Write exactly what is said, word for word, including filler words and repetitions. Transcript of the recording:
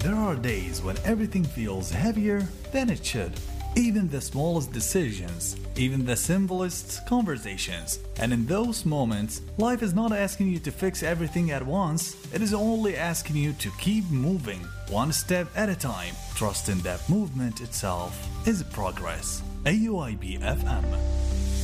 There are days when everything feels heavier than it should. Even the smallest decisions, even the simplest conversations. And in those moments, life is not asking you to fix everything at once, it is only asking you to keep moving, one step at a time, trusting that movement itself is progress. A U I B F M